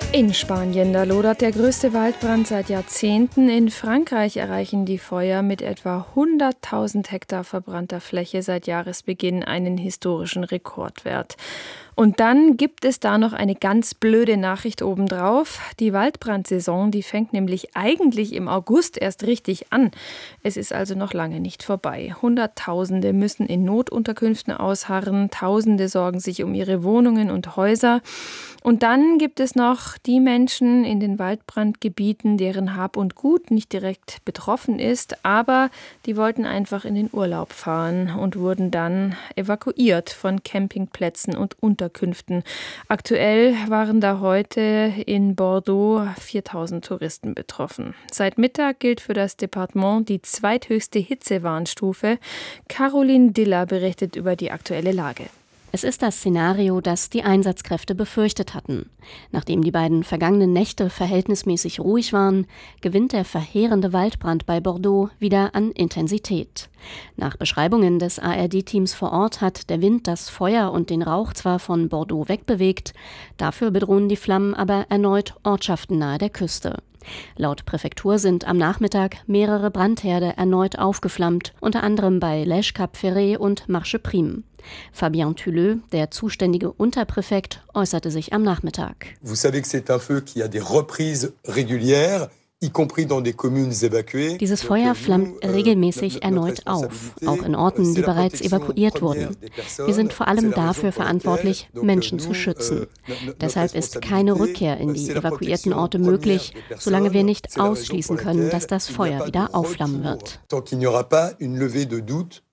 In Spanien, da lodert der größte Waldbrand seit Jahrzehnten. In Frankreich erreichen die Feuer mit etwa 100.000 Hektar verbrannter Fläche seit Jahresbeginn einen historischen Rekordwert. Und dann gibt es da noch eine ganz blöde Nachricht obendrauf. Die Waldbrandsaison, die fängt nämlich eigentlich im August erst richtig an. Es ist also noch lange nicht vorbei. Hunderttausende müssen in Notunterkünften ausharren, Tausende sorgen sich um ihre Wohnungen und Häuser. Und dann gibt es noch die Menschen in den Waldbrandgebieten, deren Hab und Gut nicht direkt betroffen ist, aber die wollten einfach in den Urlaub fahren und wurden dann evakuiert von Campingplätzen und Unterkünften. Aktuell waren da heute in Bordeaux 4.000 Touristen betroffen. Seit Mittag gilt für das Departement die zweithöchste Hitzewarnstufe. Caroline Diller berichtet über die aktuelle Lage. Es ist das Szenario, das die Einsatzkräfte befürchtet hatten. Nachdem die beiden vergangenen Nächte verhältnismäßig ruhig waren, gewinnt der verheerende Waldbrand bei Bordeaux wieder an Intensität. Nach Beschreibungen des ARD-Teams vor Ort hat der Wind das Feuer und den Rauch zwar von Bordeaux wegbewegt, dafür bedrohen die Flammen aber erneut Ortschaften nahe der Küste. Laut Präfektur sind am Nachmittag mehrere Brandherde erneut aufgeflammt, unter anderem bei Lège-Cap-Ferré und Marche-Prime. Fabien Thulleux, der zuständige Unterpräfekt, äußerte sich am Nachmittag. Vous savez que c'est un feu qui a des reprises régulières. Dieses Feuer flammt regelmäßig erneut auf, auch in Orten, die bereits evakuiert wurden. Wir sind vor allem dafür verantwortlich, Menschen zu schützen. Deshalb ist keine Rückkehr in die evakuierten Orte möglich, solange wir nicht ausschließen können, dass das Feuer wieder aufflammen wird.